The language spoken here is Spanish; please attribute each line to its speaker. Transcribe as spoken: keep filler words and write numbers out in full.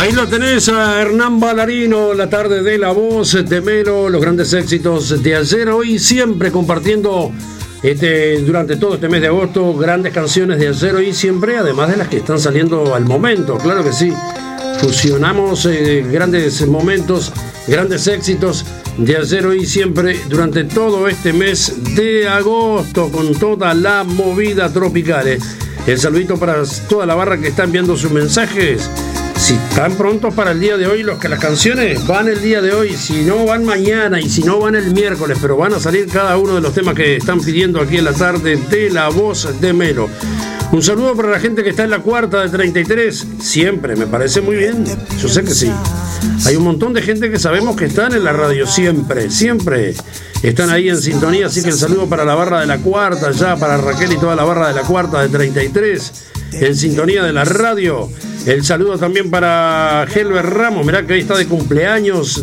Speaker 1: Ahí lo tenés a Hernán Ballarino, la tarde de La Voz de Melo, los grandes éxitos de ayer, hoy, siempre compartiendo este, durante todo este mes de agosto, grandes canciones de ayer, hoy, siempre, además de las que están saliendo al momento, claro que sí. Fusionamos eh, grandes momentos, grandes éxitos de ayer, hoy, siempre, durante todo este mes de agosto, con toda la movida tropical. Eh. El saludito para toda la barra que está enviando sus mensajes. Si están prontos para el día de hoy, los que las canciones van el día de hoy, si no van mañana y si no van el miércoles, pero van a salir cada uno de los temas que están pidiendo aquí en la tarde de La Voz de Melo. Un saludo para la gente que está en la cuarta de treinta y tres, siempre, me parece muy bien, yo sé que sí. Hay un montón de gente que sabemos que están en la radio siempre, siempre están ahí en sintonía, así que el saludo para la barra de la cuarta, ya para Raquel y toda la barra de la cuarta de treinta y tres, en sintonía de la radio. El saludo también para Helber Ramos, mirá que hoy está de cumpleaños